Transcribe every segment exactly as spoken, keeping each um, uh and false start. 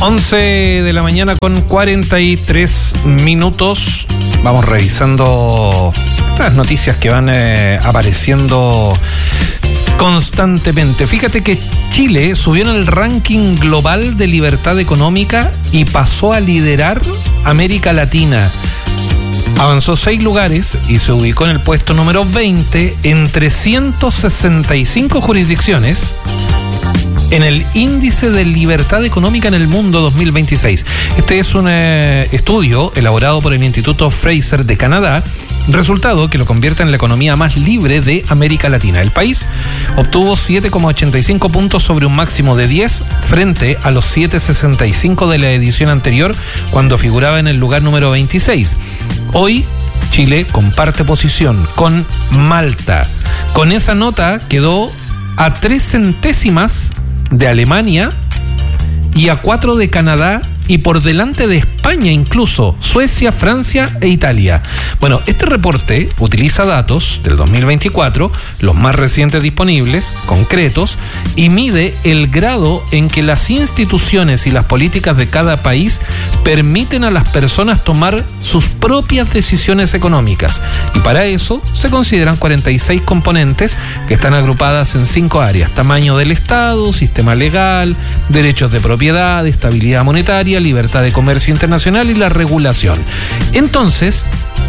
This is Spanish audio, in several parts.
once de la mañana con cuarenta y tres minutos. Vamos revisando estas noticias que van eh, apareciendo constantemente. Fíjate que Chile subió en el ranking global de libertad económica y pasó a liderar América Latina. Avanzó seis lugares y se ubicó en el puesto número veinte en trescientas sesenta y cinco jurisdicciones en el Índice de Libertad Económica en el Mundo dos mil veintiséis. Este es un eh, estudio elaborado por el Instituto Fraser de Canadá, resultado que lo convierte en la economía más libre de América Latina. El país obtuvo siete coma ochenta y cinco puntos sobre un máximo de diez frente a los siete coma sesenta y cinco de la edición anterior, cuando figuraba en el lugar número veintiséis. Hoy Chile comparte posición con Malta. Con esa nota quedó a tres centésimas de Alemania y a cuatro de Canadá, y por delante de España incluso, Suecia, Francia e Italia. Bueno, este reporte utiliza datos del dos mil veinticuatro, los más recientes disponibles, concretos, y mide el grado en que las instituciones y las políticas de cada país permiten a las personas tomar sus propias decisiones económicas. Y para eso se consideran cuarenta y seis componentes que están agrupadas en cinco áreas: tamaño del Estado, sistema legal, derechos de propiedad, estabilidad monetaria, libertad de comercio internacional y la regulación. Entonces,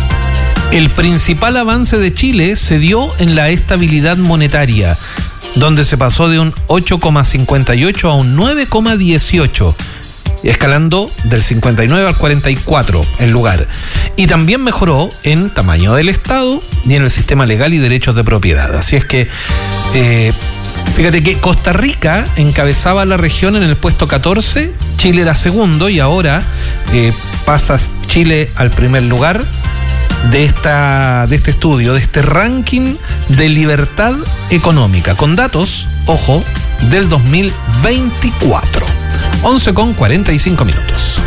el principal avance de Chile se dio en la estabilidad monetaria, donde se pasó de un ocho coma cincuenta y ocho a un nueve coma dieciocho, escalando del cincuenta y nueve al cuarenta y cuatro el lugar. Y también mejoró en tamaño del Estado y en el sistema legal y derechos de propiedad. Así es que eh, fíjate que Costa Rica encabezaba la región en el puesto catorce, Chile era segundo, y ahora eh, pasa Chile al primer lugar de, esta, de este estudio, de este ranking de libertad económica, con datos, ojo, del dos mil veinticuatro. once con cuarenta y cinco minutos.